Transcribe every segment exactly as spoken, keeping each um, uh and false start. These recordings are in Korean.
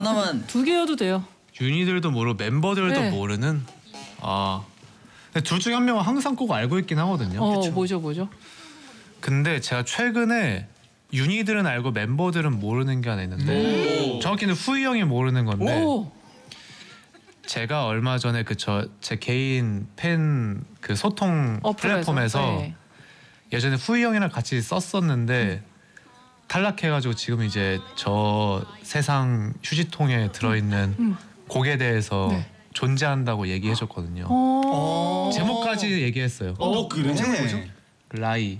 하나만 두 개여도 돼요. 윤희들도 모르고 멤버들도 네. 모르는. 아, 근데 둘 중에 한 명은 항상 꼭 알고 있긴 하거든요. 어, 그쵸? 뭐죠, 뭐죠? 근데 제가 최근에 윤희들은 알고 멤버들은 모르는 게 하나 있는데 정확히는 후이 형이 모르는 건데 오. 제가 얼마 전에 그 저 제 개인 팬 그 소통 어플에서? 플랫폼에서 네. 예전에 후이 형이랑 같이 썼었는데 탈락해가지고 지금 이제 저 세상 휴지통에 들어있는 음. 곡에 대해서 네. 존재한다고 얘기해줬거든요. 어. 제목까지 얘기했어요. 어 그래? 네. 라이.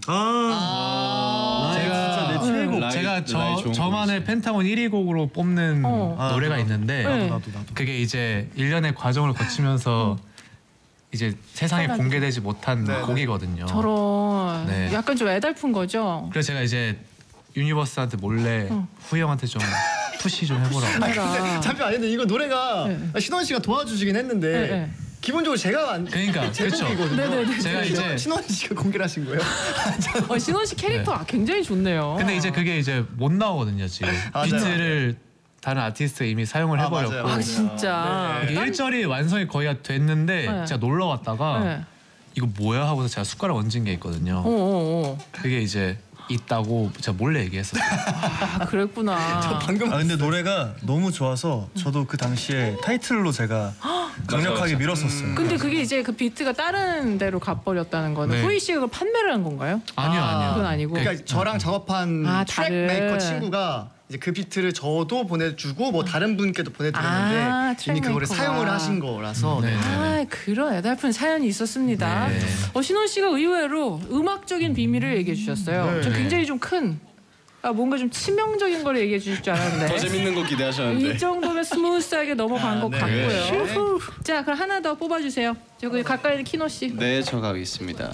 아, 제가 진짜 내 최애곡. 라이, 제가 라이 저 좋은 저만의 곡이지. 펜타곤 일 위 곡으로 뽑는 어. 아, 노래가 나도, 있는데 네. 나도 나도. 그게 이제 일련의 과정을 거치면서 이제 세상에 사라지고. 공개되지 못한 네, 네. 곡이거든요. 저런 네. 약간 좀 애달픈 거죠. 그래서 제가 이제 유니버스한테 몰래 응. 후이 형한테 좀 푸시 좀 해보라고. 내가 잠시 아닌데 이거 노래가 네. 신원 씨가 도와주시긴 했는데 네, 네. 기본적으로 제가 안 그러니까, 제 그쵸. 곡이거든요. 네네네. 제가 이제 신원 씨가 공개를 하신 거예요? 어, 신원 씨 캐릭터 가 굉장히 좋네요. 근데 이제 그게 이제 못 나오거든요 지금. 맞아요. 비트를 다른 아티스트 이미 사용을 아, 해버렸고 맞아요. 아 진짜. 네. 이게 일절이 완성이 거의 다 됐는데 네. 제가 놀러 왔다가 네. 이거 뭐야 하고서 제가 숟가락 얹은 게 있거든요. 어, 어, 어. 그게 이제 있다고 제가 몰래 얘기했었어요. 아 그랬구나. 방금 아 근데 노래가 너무 좋아서 저도 그 당시에 타이틀로 제가 강력하게 밀었었어요. 근데 그게 이제 그 비트가 다른 데로 가버렸다는 거는 네. 후이 씨가 그걸 판매를 한 건가요? 아니요 아, 아니요. 그건 아니고. 그러니까 저랑 작업한 아, 트랙 다른. 메이커 친구가 이제 그 비트를 저도 보내주고 뭐 다른 분께도 보내드렸는데 아, 트랙 이미 그거를 메이커가. 사용을 하신 거라서 네. 아 그런 애달픈 사연이 있었습니다. 네. 어, 신원 씨가 의외로 음악적인 비밀을 얘기해 주셨어요. 네. 저 굉장히 좀 큰 아, 뭔가 좀 치명적인 걸 얘기해 주실 줄 더 알았는데 재밌는 거 기대하셨는데. 이 정도면 스무스하게 넘어간 아, 것 네. 같고요. 자 그럼 하나 더 뽑아주세요. 저기 가까이 있는 키노 씨. 네, 저 가겠습니다.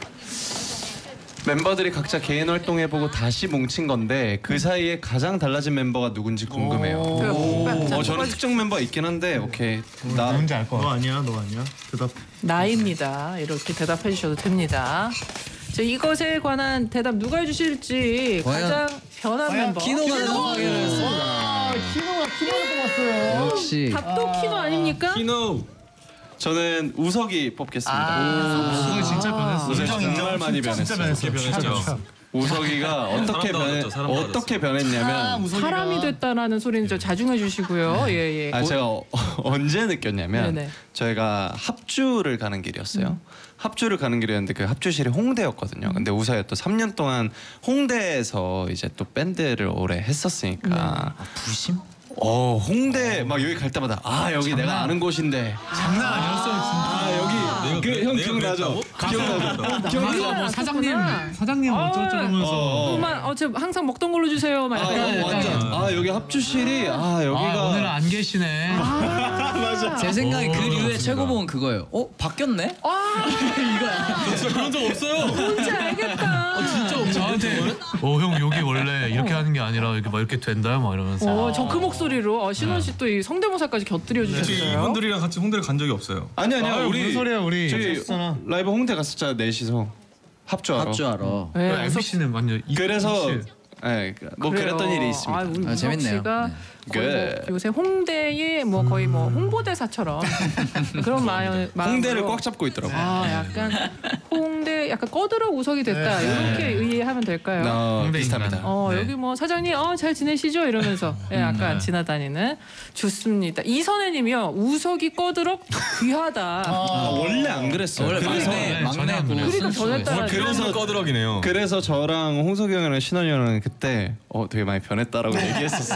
멤버들이 각자 개인 활동해보고 다시 뭉친 건데 그 사이에 가장 달라진 멤버가 누군지 궁금해요. 그, 자, 어, 저는 뽑아주- 특정 멤버 있긴 한데 오케이. 나 누군지 알 것 너 같아. 아니야, 너 아니야. 대답. 나입니다. 이렇게 대답해 주셔도 됩니다. 자 이것에 관한 대답 누가 해주실지 과연- 가장 변한 멤버. 키노가 대답하기로 했습니다. 아 키노가 키노를 뽑았어요. 역시 답도 키노 아닙니까? 키노. 저는 우석이 뽑겠습니다. 그거 진짜 변했어. 우석이 정말 많이 진짜 변했어요. 변했어. 우석이가 어떻게 변해 어떻게 변했냐면 사람이 됐다라는 소리는 저 자중해 주시고요. 예 예. 아 제가 어, 언제 느꼈냐면 네네. 저희가 합주를 가는 길이었어요. 합주를 가는 길이었는데 그 합주실이 홍대였거든요. 근데 우사야 또 삼 년 동안 홍대에서 이제 또 밴드를 오래 했었으니까 부심? 어 홍대 막 여기 갈 때마다 아 여기 내가 아는 곳인데 장난 아니었어 아 여기 그형 기억나죠? 기억나죠? 진짜. 뭐 사장님 사장님 아, 어쩌고저쩌면서. 또만 어제 항상 먹던 걸로 주세요. 막 아, 약간. 어, 완전 아 여기 합주실이 아 여기가 아, 오늘은 안 계시네. 맞아. 제 생각에 그 이후에 그렇습니다. 최고봉은 그거예요. 어? 바뀌었네? 아 그런 적 없어요. 뭔지 알겠다. 진짜 저한테 어형 여기 원래 이렇게 하는 게 아니라 이렇게 막 이렇게 된다요 막 이러면서. 어, 저 그 목소리로 어, 신원 씨 또 이 성대모사까지 곁들여 주셨어요. 이분들이랑 같이 홍대를 간 적이 없어요. 아니 아니야 아유, 우리 무슨 소리야, 우리. 저희 했었잖아. 라이브 홍대 갔었잖아 넷이서 합주하러. 합주하러. 네, 우석- 엠비씨는 완전 이- 그래서 이치. 예, 뭐 그래요. 그랬던 일이 있습니다. 아, 우리 아, 우석 재밌네요. 씨가 네. 거의 뭐 그- 요새 홍대의 뭐 거의 뭐 홍보대사처럼 그런 마음 마음으로 홍대를 꽉 잡고 있더라고요. 아 약간 홍대 약간 꺼들어 우석이 됐다 이렇게 이해하면 될까요? 어, 홍대 비슷합니다. 인간. 어 네. 여기 뭐 사장님 어 잘 지내시죠 이러면서 예, 약간 지나다니는 좋습니다. 이선혜님이요 우석이 꺼들어 귀하다. 아, 원래 안 그랬어요. 원래 그래서 막내 네, 전혀 안 막내고 그래요. 그러니까 변했다. 그래서 꺼드럭이네요. 그래서 저랑 홍석이 형이랑 신원이 형은 그때 어 되게 많이 변했다라고 얘기했었어요.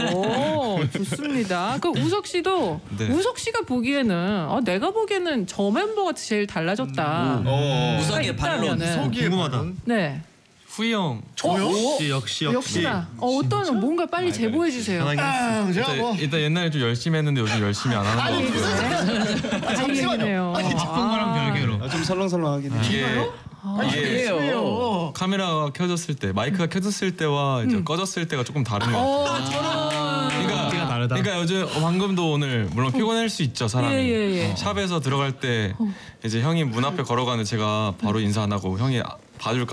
오 좋습니다. 그 우석 씨도 네. 우석 씨가 보기에는 아, 내가 보기에는 저 멤버가 제일 달라졌다. 어. 우석이의 반론. 있다면은. 궁금하다. 네 후이 형 역시 역시 역시나 어, 어떤 뭔가 빨리 제보해 주세요. 아, 제가 일단, 뭐 일단 옛날에 좀 열심히 했는데 요즘 열심히 안 하는 거 아니, 같아요. 무슨 아, 잠시만요. 아니 싶은 거랑 별개로. 아, 좀 설렁설렁하긴 해. 이게 이게 어. 카메라가 켜졌을 때 마이크가 켜졌을 때와 이제 꺼졌을 때가 조금 다른 것 같아요. 어 저런. 그러니까 티가 다르다. 그러니까 요즘 어, 방금도 오늘 물론 피곤할 수 있죠 사람이. 예, 예, 예. 샵에서 들어갈 때 이제 형이 문 앞에 걸어가는데 제가 바로 인사 안 하고 형이 봐줄까